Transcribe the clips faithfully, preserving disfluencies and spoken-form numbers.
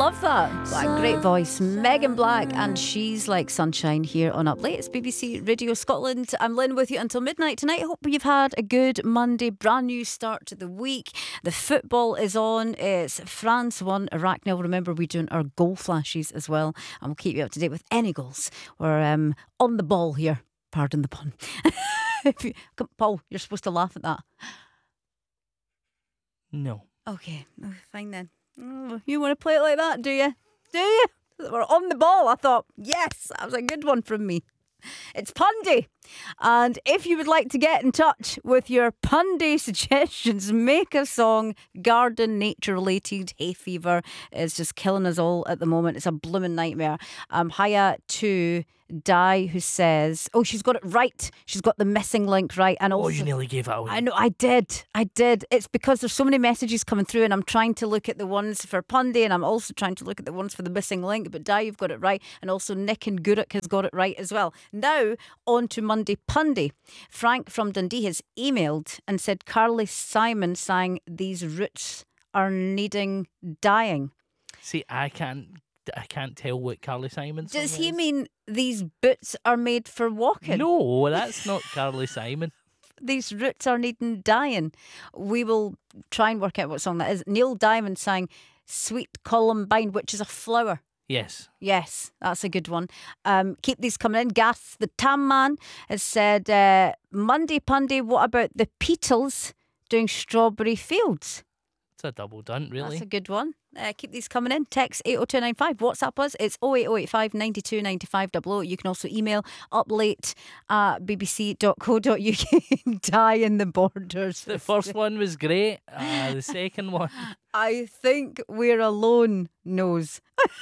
love that. Black, great voice. Megan Black, and She's Like Sunshine here on Up Late. It's B B C Radio Scotland. I'm Lynn with you until midnight tonight. Hope you've had a good Monday, brand new start to the week. The football is on. It's France one, Iraq nil. Remember, we're doing our goal flashes as well, and we'll keep you up to date with any goals. We're um, on the ball here. Pardon the pun. If you, come, Paul, you're supposed to laugh at that. No. Okay, oh, fine then. Oh, you want to play it like that, do you? Do you? We're on the ball. I thought, yes, that was a good one from me. It's Pundy. And if you would like to get in touch with your Pundy suggestions, make a song. Garden, nature related, hay fever is just killing us all at the moment. It's a blooming nightmare. Um, hiya to Di, who says, oh, she's got it right. She's got the missing link right. And also, oh, you nearly gave it away. I know, I did. I did. It's because there's so many messages coming through, and I'm trying to look at the ones for Pundy, and I'm also trying to look at the ones for the missing link. But Di, you've got it right. And also Nick and Guruk has got it right as well. Now, on to Monday Pundy. Frank from Dundee has emailed and said Carly Simon sang These Roots Are Needing Dying. See, I can't I can't tell what Carly Simon's Does song he is. mean these boots are made for walking? No, that's not Carly Simon. These roots are needing dying. We will try and work out what song that is. Neil Diamond sang Sweet Columbine, which is a flower. Yes. Yes, that's a good one. Um, keep these coming in. Gath, the Tam Man, has said, uh, Monday Pundy, what about the Beatles doing Strawberry Fields? It's a double done, really. That's a good one. Uh, keep these coming in. Text eight oh two nine five. WhatsApp us. It's oh eight oh eight five nine two nine five double oh. You can also email uplate at b b c dot co dot u k. Die in the borders. The first one was great. Uh, the second one. I think we're alone knows.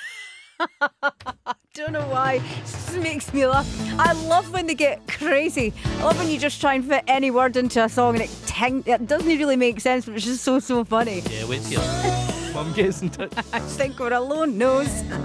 I don't know why. It just makes me laugh. I love when they get crazy. I love when you just try and fit any word into a song and it, ting- it doesn't really make sense, but it's just so, so funny. Yeah, wait till mum gets in touch. I think we're alone knows.